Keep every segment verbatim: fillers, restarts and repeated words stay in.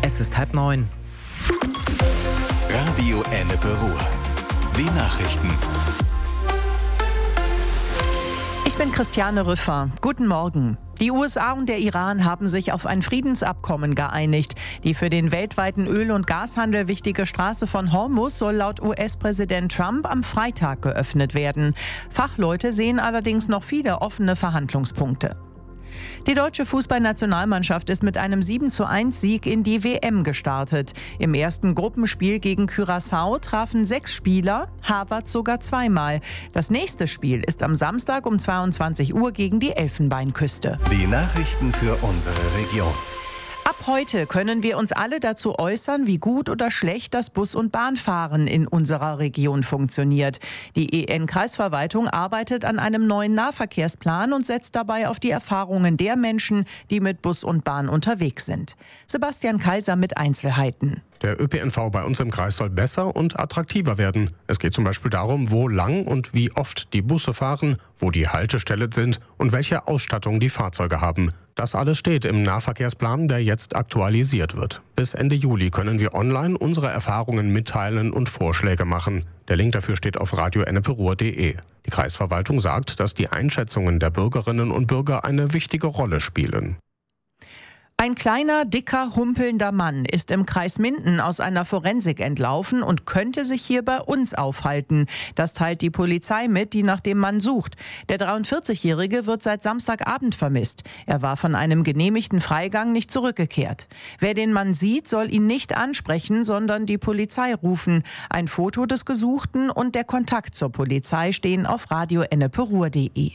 Es ist halb neun. Radio Ennepe Ruhr. Die Nachrichten. Ich bin Christiane Rüffer. Guten Morgen. Die U S A und der Iran haben sich auf ein Friedensabkommen geeinigt. Die für den weltweiten Öl- und Gashandel wichtige Straße von Hormuz soll laut U S-Präsident Trump am Freitag geöffnet werden. Fachleute sehen allerdings noch viele offene Verhandlungspunkte. Die deutsche Fußballnationalmannschaft ist mit einem sieben zu eins Sieg in die W M gestartet. Im ersten Gruppenspiel gegen Curaçao trafen sechs Spieler, Havertz sogar zweimal. Das nächste Spiel ist am Samstag um zweiundzwanzig Uhr gegen die Elfenbeinküste. Die Nachrichten für unsere Region. Ab heute können wir uns alle dazu äußern, wie gut oder schlecht das Bus- und Bahnfahren in unserer Region funktioniert. Die E N-Kreisverwaltung arbeitet an einem neuen Nahverkehrsplan und setzt dabei auf die Erfahrungen der Menschen, die mit Bus und Bahn unterwegs sind. Sebastian Kaiser mit Einzelheiten. Der Ö P N V bei uns im Kreis soll besser und attraktiver werden. Es geht zum Beispiel darum, wo lang und wie oft die Busse fahren, wo die Haltestellen sind und welche Ausstattung die Fahrzeuge haben. Das alles steht im Nahverkehrsplan, der jetzt aktualisiert wird. Bis Ende Juli können wir online unsere Erfahrungen mitteilen und Vorschläge machen. Der Link dafür steht auf radio ennepe ruhr punkt de. Die Kreisverwaltung sagt, dass die Einschätzungen der Bürgerinnen und Bürger eine wichtige Rolle spielen. Ein kleiner, dicker, humpelnder Mann ist im Kreis Minden aus einer Forensik entlaufen und könnte sich hier bei uns aufhalten. Das teilt die Polizei mit, die nach dem Mann sucht. Der dreiundvierzigjährige wird seit Samstagabend vermisst. Er war von einem genehmigten Freigang nicht zurückgekehrt. Wer den Mann sieht, soll ihn nicht ansprechen, sondern die Polizei rufen. Ein Foto des Gesuchten und der Kontakt zur Polizei stehen auf radio ennepe ruhr punkt de.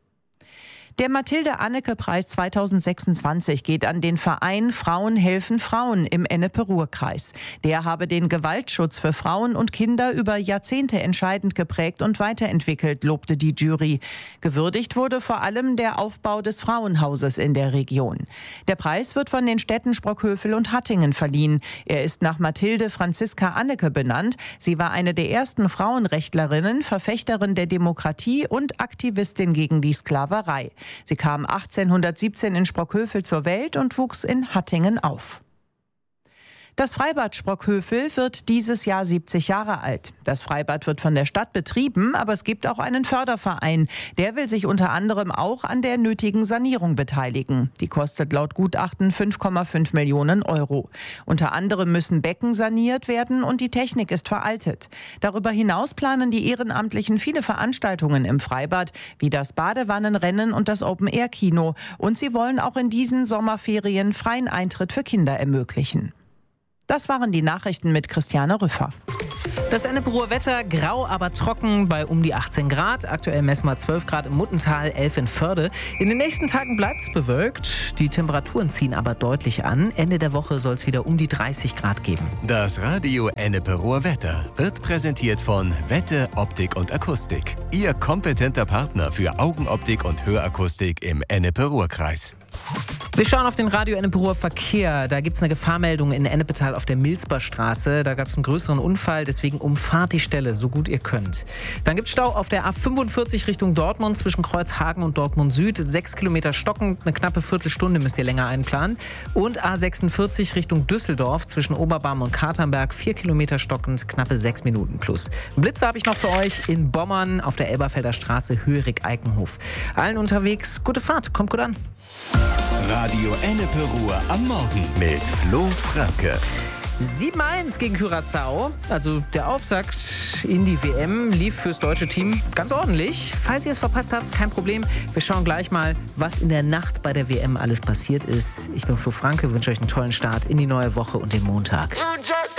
Der Mathilde-Anneke-Preis zweitausendsechsundzwanzig geht an den Verein Frauen helfen Frauen im Ennepe-Ruhr-Kreis. Der habe den Gewaltschutz für Frauen und Kinder über Jahrzehnte entscheidend geprägt und weiterentwickelt, lobte die Jury. Gewürdigt wurde vor allem der Aufbau des Frauenhauses in der Region. Der Preis wird von den Städten Sprockhövel und Hattingen verliehen. Er ist nach Mathilde Franziska Anneke benannt. Sie war eine der ersten Frauenrechtlerinnen, Verfechterin der Demokratie und Aktivistin gegen die Sklaverei. Sie kam achtzehnhundertsiebzehn in Sprockhövel zur Welt und wuchs in Hattingen auf. Das Freibad Sprockhövel wird dieses Jahr siebzig Jahre alt. Das Freibad wird von der Stadt betrieben, aber es gibt auch einen Förderverein. Der will sich unter anderem auch an der nötigen Sanierung beteiligen. Die kostet laut Gutachten fünf Komma fünf Millionen Euro. Unter anderem müssen Becken saniert werden und die Technik ist veraltet. Darüber hinaus planen die Ehrenamtlichen viele Veranstaltungen im Freibad, wie das Badewannenrennen und das Open-Air-Kino. Und sie wollen auch in diesen Sommerferien freien Eintritt für Kinder ermöglichen. Das waren die Nachrichten mit Christiane Rüffer. Das Ennepe-Ruhr Wetter, grau, aber trocken bei um die achtzehn Grad. Aktuell messen wir zwölf Grad im Muttental, elf in Förde. In den nächsten Tagen bleibt es bewölkt. Die Temperaturen ziehen aber deutlich an. Ende der Woche soll es wieder um die dreißig Grad geben. Das Radio Ennepe Ruhr Wetter wird präsentiert von Wette Optik und Akustik. Ihr kompetenter Partner für Augenoptik und Hörakustik im Ennepe-Ruhr-Kreis. Wir schauen auf den Radio Ennepe Ruhr Verkehr. Da gibt es eine Gefahrmeldung in Ennepetal auf der Milsberstraße. Da gab es einen größeren Unfall, deswegen umfahrt die Stelle, so gut ihr könnt. Dann gibt es Stau auf der A fünfundvierzig Richtung Dortmund zwischen Kreuzhagen und Dortmund Süd. Sechs Kilometer stockend, eine knappe Viertelstunde müsst ihr länger einplanen. Und A sechsundvierzig Richtung Düsseldorf zwischen Oberbarm und Katernberg. Vier Kilometer stockend, knappe sechs Minuten plus. Blitze habe ich noch für euch in Bommern auf der Elberfelder Straße, Höhrig-Eikenhof. Allen unterwegs, gute Fahrt, kommt gut an. Radio Ennepe Ruhr am Morgen mit Flo Franke. sieben eins gegen Curaçao, also der Auftakt in die W M, lief fürs deutsche Team ganz ordentlich. Falls ihr es verpasst habt, kein Problem. Wir schauen gleich mal, was in der Nacht bei der W M alles passiert ist. Ich bin Flo Franke, wünsche euch einen tollen Start in die neue Woche und den Montag.